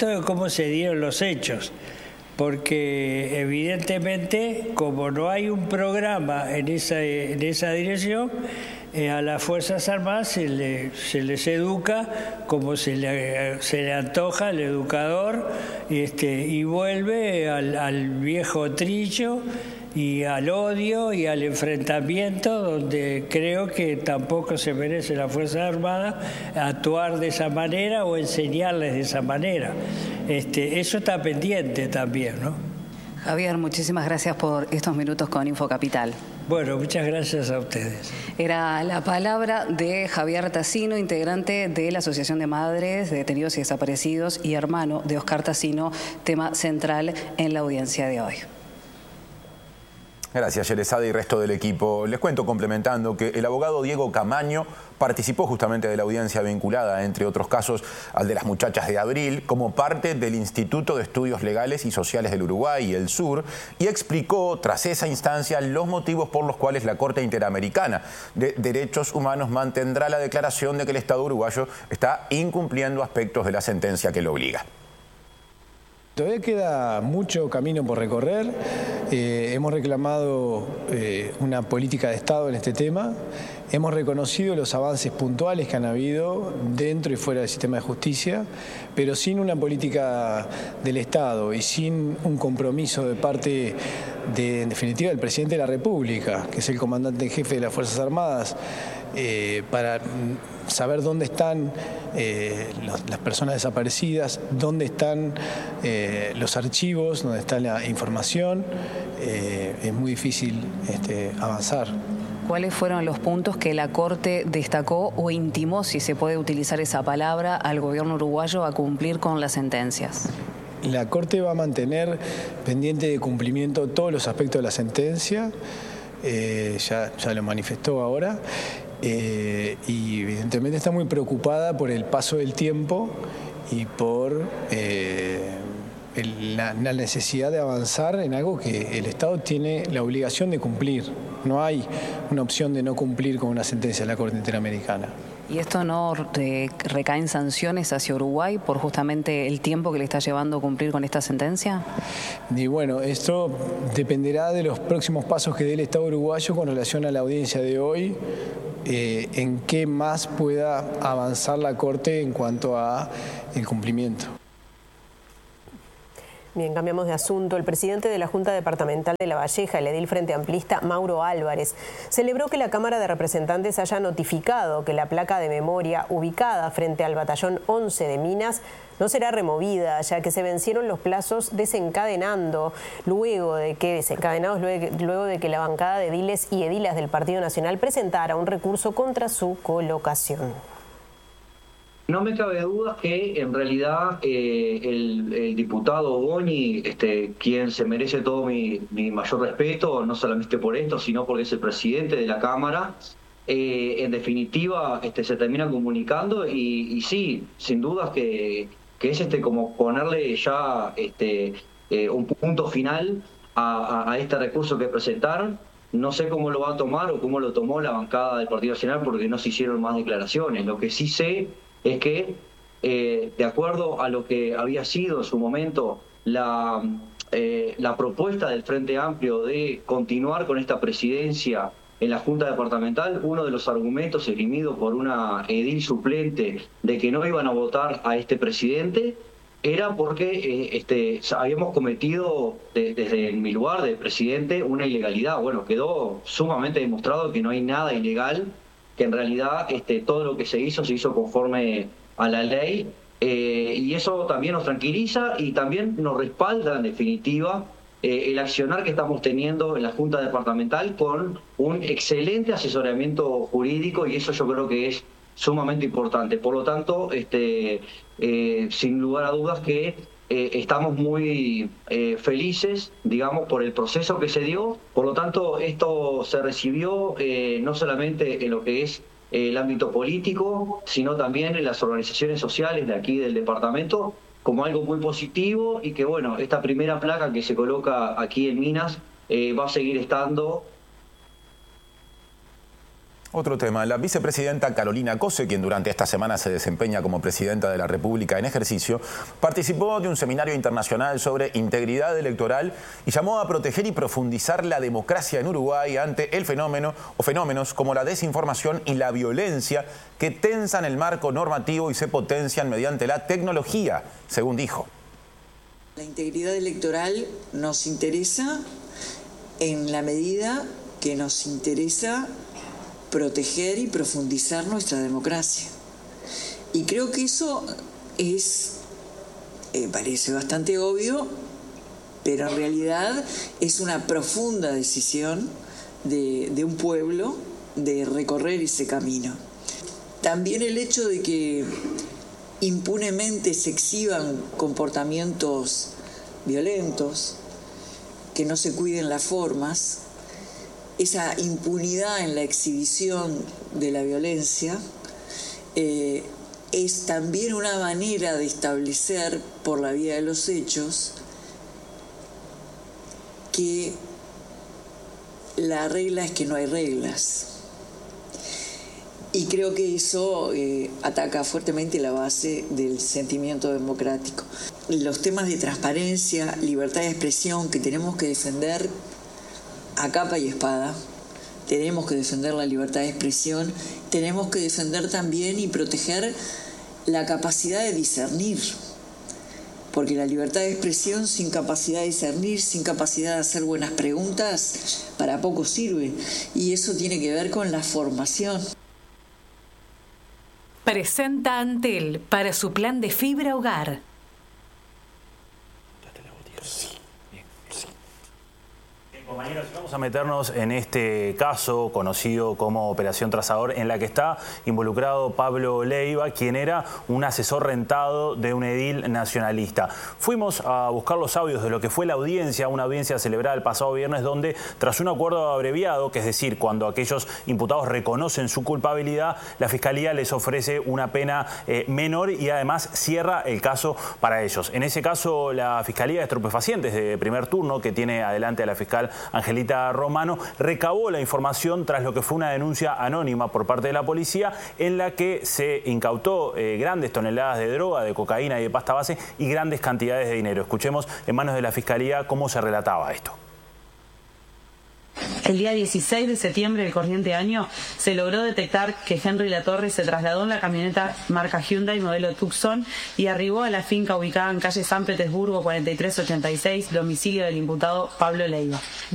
momento de cómo se dieron los hechos, porque evidentemente, como no hay un programa en esa dirección, a las Fuerzas Armadas se les educa como se le antoja al educador, y vuelve al viejo trillo y al odio y al enfrentamiento, donde creo que tampoco se merece la Fuerza Armada actuar de esa manera o enseñarles de esa manera. Eso está pendiente también, ¿no? Javier, muchísimas gracias por estos minutos con Infocapital. Bueno, muchas gracias a ustedes. Era la palabra de Javier Tassino, integrante de la Asociación de Madres de Detenidos y Desaparecidos y hermano de Oscar Tassino, tema central en la audiencia de hoy. Gracias, Yerezade y resto del equipo. Les cuento, complementando, que el abogado Diego Camaño participó justamente de la audiencia vinculada, entre otros casos, al de las muchachas de Abril, como parte del Instituto de Estudios Legales y Sociales del Uruguay y el Sur, y explicó, tras esa instancia, los motivos por los cuales la Corte Interamericana de Derechos Humanos mantendrá la declaración de que el Estado uruguayo está incumpliendo aspectos de la sentencia que lo obliga. Todavía queda mucho camino por recorrer. Hemos reclamado una política de Estado en este tema. Hemos reconocido los avances puntuales que han habido dentro y fuera del sistema de justicia, pero sin una política del Estado y sin un compromiso de parte, en definitiva, del presidente de la República, que es el comandante en jefe de las Fuerzas Armadas, para saber dónde están las personas desaparecidas, dónde están los archivos, dónde está la información, es muy difícil avanzar. ¿Cuáles fueron los puntos que la Corte destacó o intimó, si se puede utilizar esa palabra, al gobierno uruguayo a cumplir con las sentencias? La Corte va a mantener pendiente de cumplimiento todos los aspectos de la sentencia, ya lo manifestó ahora, y evidentemente está muy preocupada por el paso del tiempo y por la necesidad de avanzar en algo que el Estado tiene la obligación de cumplir. No hay una opción de no cumplir con una sentencia de la Corte Interamericana. ¿Y esto no recae en sanciones hacia Uruguay por justamente el tiempo que le está llevando a cumplir con esta sentencia? Y bueno, esto dependerá de los próximos pasos que dé el Estado uruguayo con relación a la audiencia de hoy, en qué más pueda avanzar la Corte en cuanto a el cumplimiento. Bien, cambiamos de asunto. El presidente de la Junta Departamental de La Valleja, el edil Frente Amplista, Mauro Álvarez, celebró que la Cámara de Representantes haya notificado que la placa de memoria ubicada frente al Batallón 11 de Minas no será removida, ya que se vencieron los plazos luego de que la bancada de ediles y edilas del Partido Nacional presentara un recurso contra su colocación. No me cabe duda que en realidad el diputado Boni, quien se merece todo mi mayor respeto, no solamente por esto, sino porque es el presidente de la Cámara, en definitiva se termina comunicando y sí, sin dudas que es como ponerle ya un punto final a este recurso que presentaron. No sé cómo lo va a tomar o cómo lo tomó la bancada del Partido Nacional porque no se hicieron más declaraciones. Lo que sí sé es que, de acuerdo a lo que había sido en su momento la propuesta del Frente Amplio de continuar con esta presidencia en la Junta Departamental, uno de los argumentos esgrimidos por una edil suplente de que no iban a votar a este presidente era porque habíamos cometido desde mi lugar de presidente una ilegalidad. Bueno, quedó sumamente demostrado que no hay nada ilegal, que en realidad todo lo que se hizo conforme a la ley, y eso también nos tranquiliza y también nos respalda en definitiva el accionar que estamos teniendo en la Junta Departamental con un excelente asesoramiento jurídico, y eso yo creo que es sumamente importante. Por lo tanto, sin lugar a dudas que estamos muy felices, digamos, por el proceso que se dio. Por lo tanto, esto se recibió no solamente en lo que es el ámbito político, sino también en las organizaciones sociales de aquí del departamento, como algo muy positivo, y que, bueno, esta primera placa que se coloca aquí en Minas va a seguir estando. Otro tema, la vicepresidenta Carolina Cose, quien durante esta semana se desempeña como presidenta de la República en ejercicio, participó de un seminario internacional sobre integridad electoral y llamó a proteger y profundizar la democracia en Uruguay ante el fenómeno o fenómenos como la desinformación y la violencia que tensan el marco normativo y se potencian mediante la tecnología, según dijo. La integridad electoral nos interesa en la medida que nos interesa proteger y profundizar nuestra democracia. Y creo que eso parece bastante obvio, pero en realidad es una profunda decisión de un pueblo de recorrer ese camino. También el hecho de que impunemente se exhiban comportamientos violentos, que no se cuiden las formas, esa impunidad en la exhibición de la violencia es también una manera de establecer por la vía de los hechos que la regla es que no hay reglas. Y creo que eso ataca fuertemente la base del sentimiento democrático. Los temas de transparencia, libertad de expresión que tenemos que defender a capa y espada, tenemos que defender la libertad de expresión, tenemos que defender también y proteger la capacidad de discernir, porque la libertad de expresión sin capacidad de discernir, sin capacidad de hacer buenas preguntas, para poco sirve, y eso tiene que ver con la formación. Presenta Antel para su plan de fibra hogar. Compañeros, vamos a meternos en este caso conocido como Operación Trazador, en la que está involucrado Pablo Leiva, quien era un asesor rentado de un edil nacionalista. Fuimos a buscar los audios de lo que fue la audiencia, una audiencia celebrada el pasado viernes, donde tras un acuerdo abreviado, que es decir, cuando aquellos imputados reconocen su culpabilidad, la Fiscalía les ofrece una pena menor y además cierra el caso para ellos. En ese caso, la Fiscalía de Estupefacientes de primer turno, que tiene adelante a la fiscal Angelita Romano, recabó la información tras lo que fue una denuncia anónima por parte de la policía en la que se incautó grandes toneladas de droga, de cocaína y de pasta base y grandes cantidades de dinero. Escuchemos en manos de la Fiscalía cómo se relataba esto. El día 16 de septiembre del corriente año se logró detectar que Henry Latorre se trasladó en la camioneta marca Hyundai modelo Tucson y arribó a la finca ubicada en calle San Petersburgo 4386, domicilio del imputado Pablo Leiva.